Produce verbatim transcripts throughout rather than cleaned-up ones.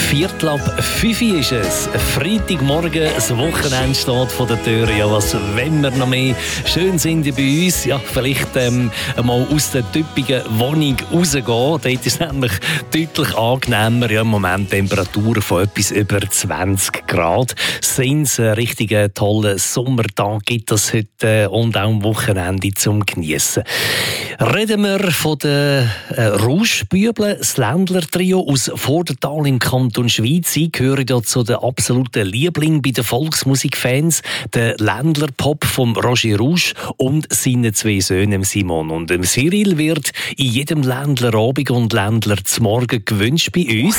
Viertel ab fünf ist es. Freitagmorgen, das Wochenende steht vor der Tür. Ja, was wenn wir noch mehr schön sind bei uns? Ja, vielleicht ähm, mal aus der typischen Wohnung rausgehen. Dort ist es nämlich deutlich angenehmer. Ja, im Moment Temperaturen von etwas über zwanzig Grad. Sind es einen richtigen tollen Sommertag gibt es heute und auch am Wochenende zum Geniessen. Reden wir von den äh, Rauschbübeln, das Ländler-Trio aus Vordertal im Kanton Schwyz. Sie gehören ja zu den absoluten Lieblingen bei den Volksmusikfans. Der Ländler-Pop von Roger Rausch und seinen zwei Söhnen Simon und Cyril wird in jedem Ländler-Abend und Ländler zum Morgen gewünscht bei uns.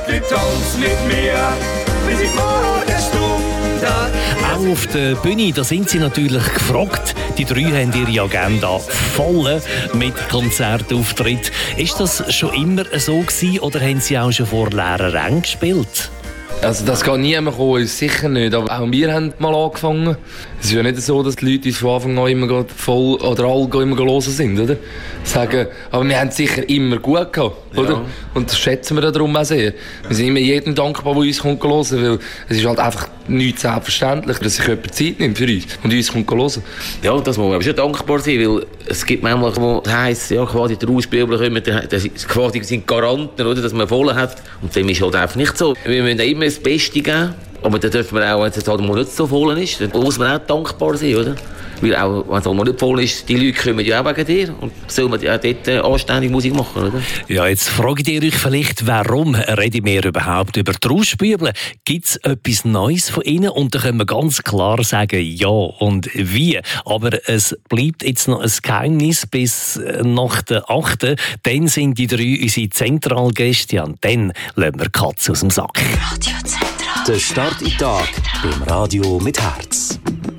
Tanz mit mir, bis ich morgen Stunde. Auch auf der Bühne, da sind sie natürlich gefragt. Die drei haben ihre Agenda voll mit Konzertauftritt. Ist das schon immer so gewesen, oder haben sie auch schon vor leeren Rängen gespielt? Also das kann niemand kommen, ist sicher nicht. Aber auch wir haben mal angefangen. Es ist ja nicht so, dass die Leute uns von Anfang an immer voll oder alle immer hören sind, oder? Sagen, aber wir haben es sicher immer gut gehabt, oder? Ja. Und das schätzen wir darum auch sehr. Wir sind immer jedem dankbar, der uns kommt hören, weil es ist halt einfach nicht selbstverständlich, dass sich jemand Zeit nimmt für uns und uns kommt hören. Ja, das muss man aber schon dankbar sein, weil es gibt manchmal, wo es heisst, ja, quasi die Rauschbübler kommen, das sind quasi sind Garanten, oder, dass man voll hat. Und dem ist halt einfach nicht so. Wir müssen immer das Beste geben, aber dann dürfen wir auch, wenn es halt mal nicht so voll ist, dann muss man auch dankbar sein, oder? Weil auch, wenn es mal nicht voll ist, die Leute kommen ja auch wegen dir und sollen wir ja dort anständig Musik machen, oder? Ja, jetzt fragt ihr euch vielleicht, warum reden wir überhaupt über die Rauschbübel? Gibt es etwas Neues von ihnen? Und da können wir ganz klar sagen, ja und wie. Aber es bleibt jetzt noch ein Geheimnis bis nach der achten Dann sind die drei unsere Zentralgäste und dann lassen wir die Katze aus dem Sack. Radio Zentral. Der Start in den Tag beim Radio mit Herz.